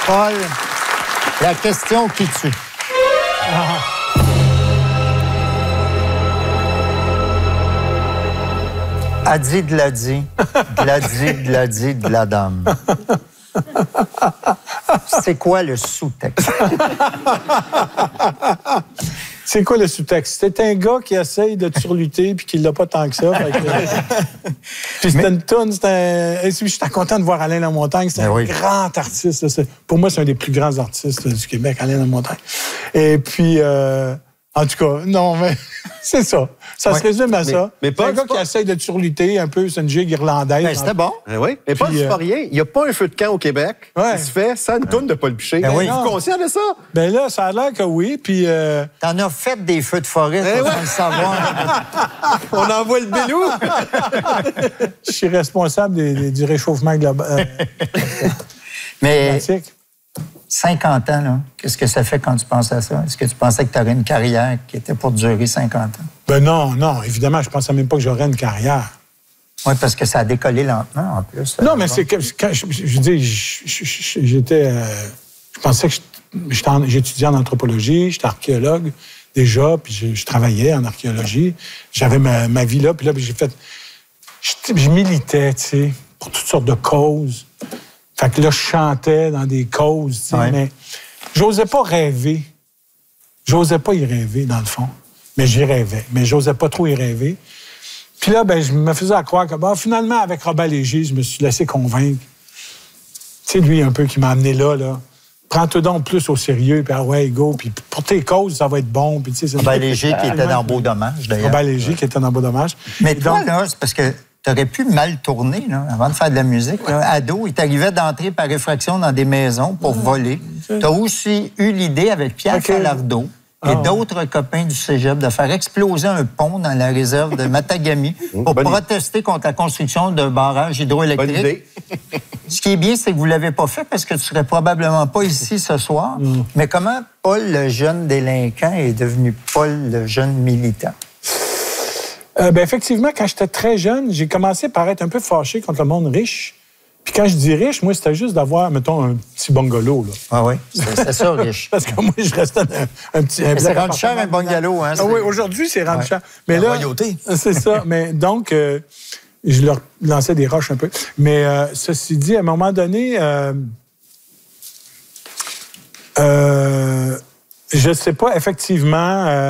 Paul, la question qui tue. A dit de la dit, de la dame. C'est quoi le sous-texte? C'est quoi le sous-texte? C'est un gars qui essaye de te surlutter puis qui l'a pas tant que ça. Puis c'était une toune, je suis content de voir Alain Lamontagne. C'est un grand artiste. Pour moi, c'est un des plus grands artistes du Québec, Alain Lamontagne. Et puis, en tout cas, non, mais c'est ça. Ça se résume à ça. Mais c'est un gars qui essaye de te surlutter un peu, c'est une gigue irlandaise. Ben, c'était bon. Oui. Mais pas c'est pas rien. Il n'y a pas un feu de camp au Québec qui se fait sans une toune de Paul Piché. Ben oui. Es-tu conscient de ça? Ben là, ça a l'air que oui. Puis. T'en as fait des feux de forêt, sans le savoir. On envoie le bélou. Je suis responsable du réchauffement global. Mais climatique. 50 ans, là, qu'est-ce que ça fait quand tu penses à ça? Est-ce que tu pensais que tu aurais une carrière qui était pour durer 50 ans? Ben non, évidemment, je pensais même pas que j'aurais une carrière. Oui, parce que ça a décollé lentement, en plus. Non, mais c'est que, quand je dis, j'étais... je pensais que j'étudiais en anthropologie, j'étais archéologue déjà, puis je travaillais en archéologie. J'avais ma vie là, puis là, j'ai fait... Je militais, tu sais, pour toutes sortes de causes. Fait que là, je chantais dans des causes, tu sais, mais j'osais pas rêver. J'osais pas y rêver, dans le fond. Mais j'y rêvais. Mais j'osais pas trop y rêver. Puis là, ben, je me faisais croire que, finalement, avec Robert Léger, je me suis laissé convaincre. Tu sais, lui, un peu, qui m'a amené là. Prends-toi donc plus au sérieux, puis ouais, go, puis pour tes causes, ça va être bon. Puis, tu sais, Robert Léger qui était dans Beau Dommage, d'ailleurs. Robert Léger qui était dans Beau Dommage. Mais toi, là, c'est parce que t'aurais pu mal tourner, là, avant de faire de la musique. Là. Ado, il t'arrivait d'entrer par effraction dans des maisons pour voler. T'as aussi eu l'idée avec Pierre Falardeau et d'autres copains du cégep de faire exploser un pont dans la réserve de Matagami pour protester contre la construction d'un barrage hydroélectrique. Bonne idée. Ce qui est bien, c'est que vous l'avez pas fait parce que tu serais probablement pas ici ce soir. Mais comment Paul, le jeune délinquant, est devenu Paul, le jeune militant? Effectivement, quand j'étais très jeune, j'ai commencé par être un peu fâché contre le monde riche. Puis quand je dis riche, moi, c'était juste d'avoir, mettons, un petit bungalow. Là. Ah oui, c'est ça, riche. Parce que moi, je restais un petit... C'est rendu cher, un bungalow, hein? Ah oui, aujourd'hui, c'est rendu cher. Mais là, royauté. C'est ça. Mais donc, je leur lançais des roches un peu. Mais ceci dit, à un moment donné, je sais pas, effectivement...